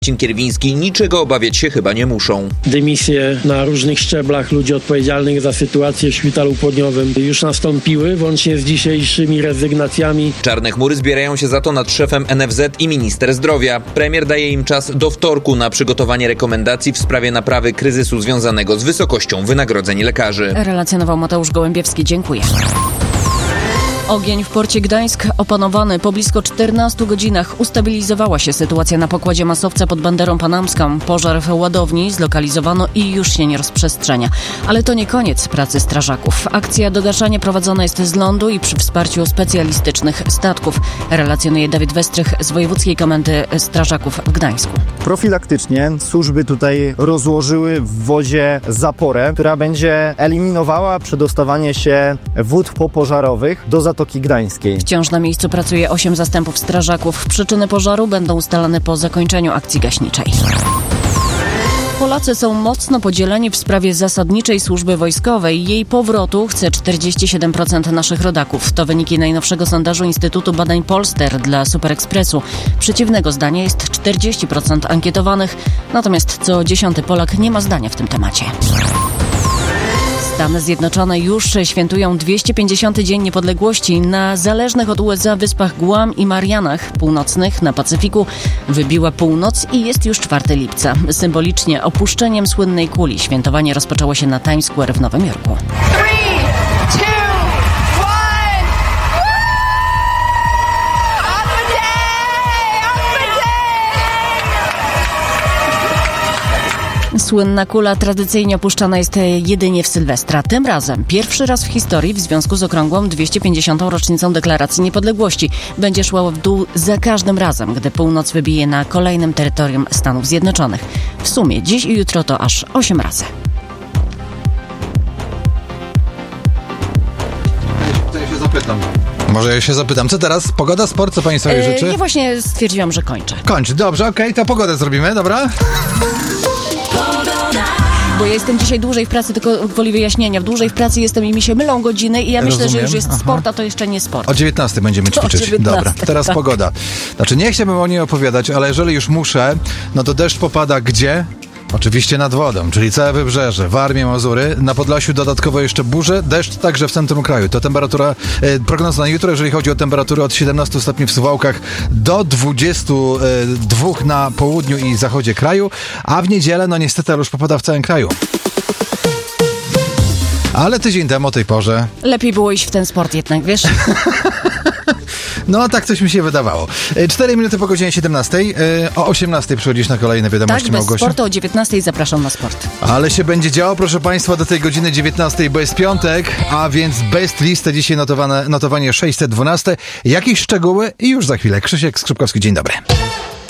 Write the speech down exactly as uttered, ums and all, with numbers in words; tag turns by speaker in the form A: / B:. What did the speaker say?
A: Kierwiński niczego obawiać się chyba nie muszą.
B: Dymisje na różnych szczeblach ludzi odpowiedzialnych za sytuację w szpitalu płodziowym już nastąpiły, włącznie z dzisiejszymi rezygnacjami.
A: Czarne chmury zbierają się za to nad szefem N F Z i minister zdrowia. Premier daje im czas do wtorku na przygotowanie rekomendacji w sprawie naprawy kryzysu związanego z wysokością wynagrodzeń lekarzy.
C: Relacjonował Mateusz Gołębiewski. Dziękuję. Ogień w porcie Gdańsk opanowany. Po blisko czternastu godzinach ustabilizowała się sytuacja na pokładzie masowca pod banderą panamską. Pożar w ładowni zlokalizowano i już się nie rozprzestrzenia. Ale to nie koniec pracy strażaków. Akcja dogaszania prowadzona jest z lądu i przy wsparciu specjalistycznych statków. Relacjonuje Dawid Westrych z Wojewódzkiej Komendy Strażaków w Gdańsku.
D: Profilaktycznie służby tutaj rozłożyły w wodzie zaporę, która będzie eliminowała przedostawanie się wód popożarowych do Zatoki Gdańskiej.
C: Wciąż na miejscu pracuje osiem zastępów strażaków. Przyczyny pożaru będą ustalane po zakończeniu akcji gaśniczej. Polacy są mocno podzieleni w sprawie zasadniczej służby wojskowej. Jej powrotu chce czterdzieści siedem procent naszych rodaków. To wyniki najnowszego sondażu Instytutu Badań Polster dla Superekspresu. Przeciwnego zdania jest czterdzieści procent ankietowanych, natomiast co dziesiąty Polak nie ma zdania w tym temacie. Stany Zjednoczone już świętują dwieście pięćdziesiąty Dzień Niepodległości. Na zależnych od U S A wyspach Guam i Marianach Północnych na Pacyfiku wybiła północ i jest już czwartego lipca. Symbolicznie opuszczeniem słynnej kuli świętowanie rozpoczęło się na Times Square w Nowym Jorku. Słynna kula tradycyjnie opuszczana jest jedynie w Sylwestra. Tym razem pierwszy raz w historii w związku z okrągłą dwieście pięćdziesiątą rocznicą Deklaracji Niepodległości. Będzie szła w dół za każdym razem, gdy północ wybije na kolejnym terytorium Stanów Zjednoczonych. W sumie dziś i jutro to aż osiem razy.
E: Ja się zapytam. Może ja się zapytam, co teraz? Pogoda, sport, co pani sobie
C: Yy,
E: życzy?
C: ja właśnie stwierdziłam, że kończę.
E: Kończy, dobrze, okej, okay, to pogodę zrobimy, dobra?
C: Bo ja jestem dzisiaj dłużej w pracy, tylko gwoli wyjaśnienia. W dłużej w pracy jestem i mi się mylą godziny i ja myślę,
E: Rozumiem.
C: że już jest
E: Aha.
C: sport, a to jeszcze nie sport.
E: O dziewiętnastej będziemy
C: To
E: ćwiczyć.
C: o dziewiętnastej,
E: Dobra, teraz
C: tak.
E: pogoda. Znaczy nie chciałbym o niej opowiadać, ale jeżeli już muszę, no to deszcz popada gdzie? Oczywiście nad wodą, czyli całe wybrzeże, Warmie, Mazury. Na Podlasiu dodatkowo jeszcze burze, deszcz także w centrum kraju. To temperatura, e, prognoza na jutro, jeżeli chodzi o temperaturę od siedemnastu stopni w Suwałkach do dwudziestu dwóch na południu i zachodzie kraju, a w niedzielę, no niestety, już popada w całym kraju. Ale tydzień temu o tej porze...
C: Lepiej było iść w ten sport jednak, wiesz?
E: No, tak coś mi się wydawało. Cztery minuty po godzinie siedemnastej. O osiemnastej przychodzisz na kolejne wiadomości,
C: Tak, bez
E: Małgosiu.
C: sportu o dziewiętnastej zapraszam na sport.
E: Ale się będzie działo, proszę Państwa, do tej godziny dziewiętnastej, bo jest piątek, a więc best listę dzisiaj notowane, notowanie sześćset dwanaście. Jakieś szczegóły i już za chwilę. Krzysiek Skrzypkowski, dzień dobry.